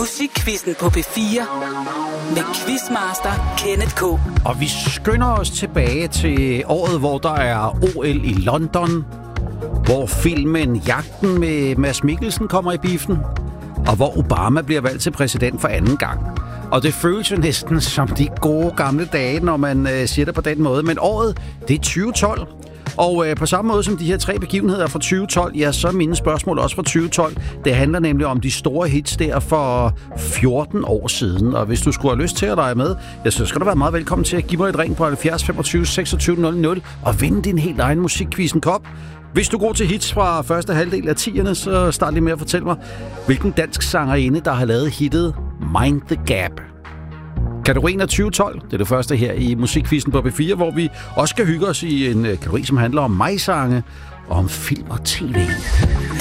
Musikquizzen på P4 med Quizmaster Kenneth K. Og vi skynder os tilbage til året, hvor der er OL i London, hvor filmen Jagten med Mads Mikkelsen kommer i biffen, og hvor Obama bliver valgt til præsident for anden gang. Og det føles jo næsten som de gode gamle dage, når man siger det på den måde. Men året, det er 2012. Og på samme måde som de her 3 begivenheder fra 2012, ja, så er mine spørgsmål også fra 2012. Det handler nemlig om de store hits der for 14 år siden. Og hvis du skulle have lyst til at lege med, ja, så skal du være meget velkommen til at give mig et ring på 70 25 26 00 og vinde din helt egen musikquizzen kop. Hvis du er god til hits fra første halvdel af 10'erne, så start lige med at fortælle mig, hvilken dansk sangerinde, der har lavet hittet Mind the Gap. Kategorien er 2012. Det er det første her i musikquizzen på P4, hvor vi også skal hygge os i en kategori, som handler om mig-sange og om film og tv.